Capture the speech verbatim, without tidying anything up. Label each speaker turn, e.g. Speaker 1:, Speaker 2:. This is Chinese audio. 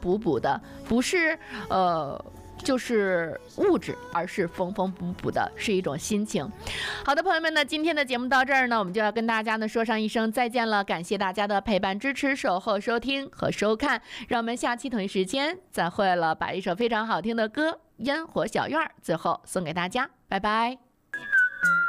Speaker 1: 补补的，不是呃。就是物质，而是缝缝补补的，是一种心情。好的，朋友们呢，今天的节目到这儿呢，我们就要跟大家呢说上一声再见了。感谢大家的陪伴、支持、守候、收听和收看，让我们下期同一时间再会了。把一首非常好听的歌《烟火小院》最后送给大家，拜拜。